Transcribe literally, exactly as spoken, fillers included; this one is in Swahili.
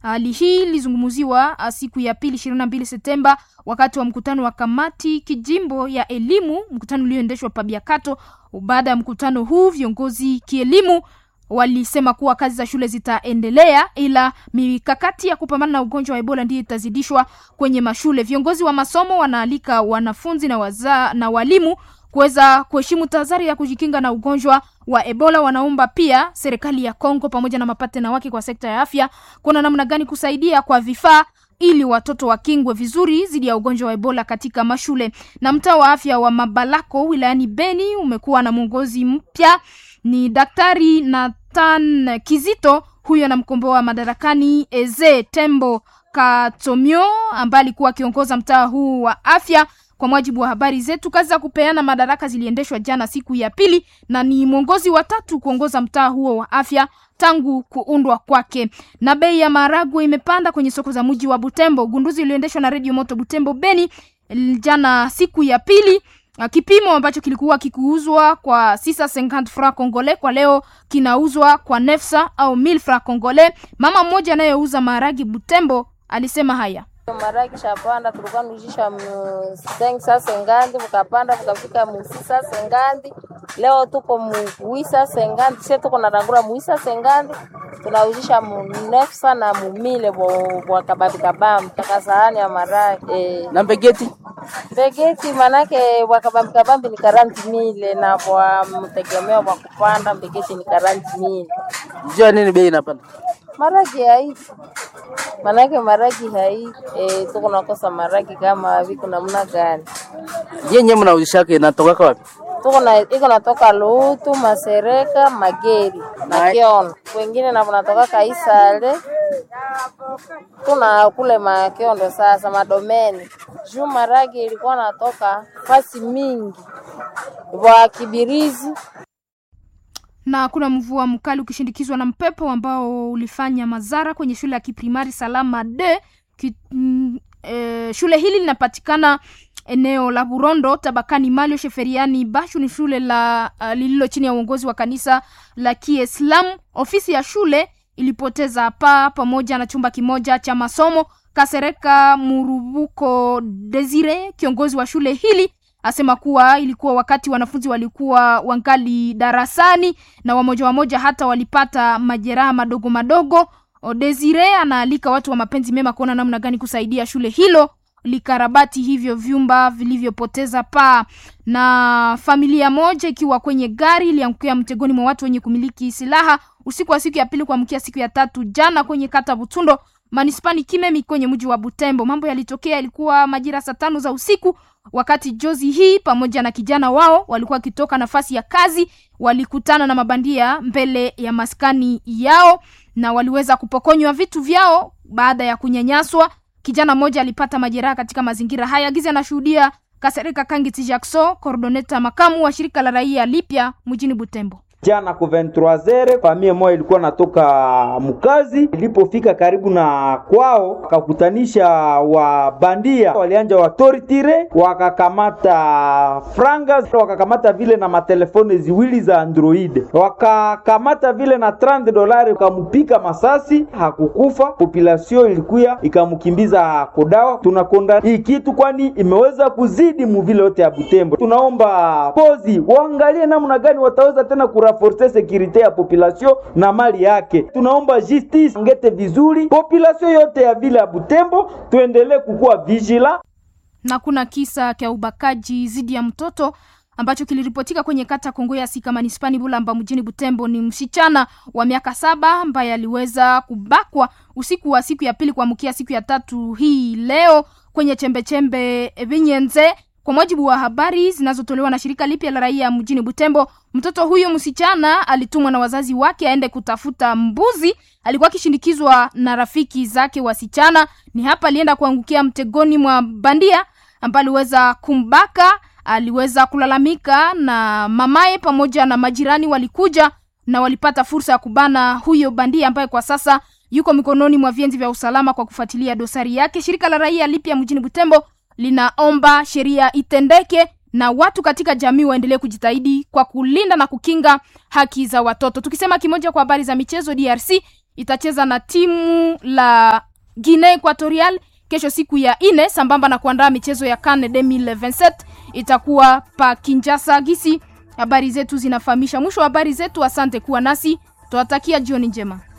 Hali hii ilizungumziwa siku ya pili ishirini na mbili Septemba wakati wa mkutano wa kamati kijimbo ya elimu, mkutano ulioendeshwa pa Biakato. Baada ya mkutano huu viongozi kielimu walisema kuwa kazi za shule zitaendelea, ila mikakati ya kupambana na ugonjwa wa Ebola ndiyo itazidishwa kwenye mashule. Viongozi wa masomo wanaalika wanafunzi na waza, na walimu kuweza kuheshimu tahadhari ya kujikinga na ugonjwa wa Ebola. Wanaomba pia serikali ya Kongo pamoja na mapatena wake kwa sekta ya afya kuna namna gani kusaidia kwa vifaa ili watoto wakingwe vizuri dhidi ya ugonjwa wa Ebola katika mashule. Na mtaa wa afya wa Mabalako wilayani Beni umekuwa na mwongozi mpya, ni Daktari Nathan Kizito. Huyo anamkomboa madarakani Eze Tembo Katomio ambaye alikuwa kiongoza mtaa huu wa afya. Kwa mujibu wa habari zetu, kazi za kupeana madaraka ziliendeshwa jana siku ya pili, na ni mwongozi wa tatu kuongoza mtaa huo wa afya tangu kuundwa kwake. Na bei ya maharagwe imepanda kwenye soko za mji wa Butembo. Gunduzi iliendeshwa na Radio Moto Butembo Beni jana siku ya pili. Kipimo ambacho kilikuwa kikuuzwa kwa six cent cinquante francs congolais kwa leo kinauzwa kwa neuf cents au mille francs congolais. Mama mmoja anayeuza maharagi Butembo alisema haya: maragi shapanda tulikuwa nujisha cinq cent cinquante mukapanda mukafika mu six cent cinquante, leo tuko mu huit cent cinquante, sisi tuko na rangura mu huit cent cinquante, tunaujisha mu neuf cents na mu mille kwa kababi kabam takasahani ya maragi. Eh, na mbegeti mbegeti manake kwa kababi kabam ni quarante mille, na kwa mtegemeo kwa kupanda mbegeti ni quarante mille. Jua nini bei inapanda? Maragi hai manake maragi hai eh, tuko nakosa maragi kama viko namna gani? Yenye mnauzishaka inatoka wapi? Tuko na iko natoka Lutu, Masereka, Mageri na Kiondo. Wengine na tunatoka Kaisale. Tuna kule Makiondo sasa Madomeni. Juu maragi ilikuwa natoka fasi mingi wa Kibirizi. Na kuna mvua mkali ukishindikizwa na mpepo ambao ulifanya madhara kwenye shule ya kiprimari Salama D. Ki, mm, e, shule hili linapatikana eneo la Burondo tabakani Malio Sheferiani Bashu. Ni shule la uh, lililo chini ya uongozi wa kanisa la Kiislamu. Ofisi ya shule ilipoteza paa pamoja na chumba kimoja cha masomo. Kasereka Murubuko Desire, kiongozi wa shule hili, asema kuwa ilikuwa wakati wanafunzi walikuwa wangali darasani na wamoja wamoja hata walipata majeraha madogo madogo. Desire anaalika watu wa mapenzi mema kuona namna gani kusaidia shule hilo likarabati hivyo vyumba vilivyopoteza paa. Na familia moja ikiwa kwenye gari iliangukia mtegoni mwa watu wenye kumiliki silaha usiku wa siku ya pili kuamkia siku ya tatu jana kwenye kata Butundo manispani Kimemi kwenye mji wa Butembo. Mambo yalitokea ilikuwa majira saa tano za usiku, wakati jozi hii pamoja na kijana wao walikuwa kitoka nafasi ya kazi, walikutana na mabandia mbele ya maskani yao na waliweza kupokonywa vitu vyao baada ya kunyanyaswa. Kijana mmoja alipata majeraha katika mazingira haya. Giza anashuhudia Kasereka Kangiti Jackson, coordinator makamu wa shirika la raia Lipya mjini Butembo. Jana ku vingt-trois heures familia moja ilikuwa natoka mkazi, ilipofika karibu na kwao wakakutanisha wa bandia, walianja watoritire, wakakamata franga, wakakamata vile na matelefone ziwili za Android, wakakamata vile na trente dolari, wakamupika masasi, hakukufa. Population ilikuya ikamukimbiza kodawa. Tunakonda hii kitu kwani imeweza kuzidi muvile yote ya Butembo. Tunaomba pozi waangalie namna gani wataweza tena kura force security ya population na mali yake. Tunaomba justice ngete vizuri population yote ya vile ya Butembo, tuendelee kukua vigila. Na kuna kisa cha ubakaji zidi ya mtoto ambacho kiliripotika kwenye kata Kongo ya Sika manispani Bulamba mjini Butembo. Ni msichana wa miaka saba ambaye aliweza kubakwa usiku wa siku ya pili kuamkia siku ya tatu hii leo kwenye chembechembe Binyenze. Kwa mujibu wa habari zinazotolewa na shirika Lipya la raia mjini Butembo, mtoto huyo msichana alitumwa na wazazi wake aende kutafuta mbuzi. Alikuwa kishindikizwa na rafiki zake wasichana. Ni hapa alienda kuangukia mtegoni mwa bandia ambaye aliweza kumbaka. Aliweza kulalamika na mamaye pamoja na majirani walikuja na walipata fursa ya kubana huyo bandia ambaye kwa sasa yuko mikononi mwa vienzi vya usalama kwa kufuatilia dosari yake. Shirika la raia Lipya mjini Butembo linaomba sheria itendeke na watu katika jamii waendelee kujitahidi kwa kulinda na kukinga haki za watoto. Tukisema kimoja kwa habari za michezo, D R C itacheza na timu la Guinea Equatorial kesho siku ya ine, sambamba na kuandaa michezo ya CAN elfu mbili ishirini na sita itakuwa pa Kinshasa. Gisi habari zetu zinafahamisha. Mwisho wa habari zetu, asante kuwa nasi, tuwatakia jioni njema.